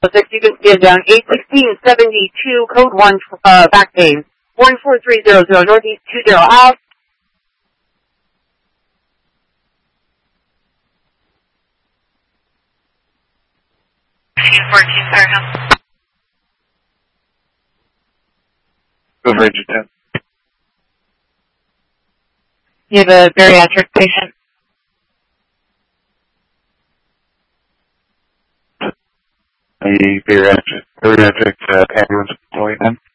6, you can stand down 81672, code 1, back pain. 14300, northeast 20 out. Go Ranger 10. You have a bariatric patient. A bariatric ambulance employee then?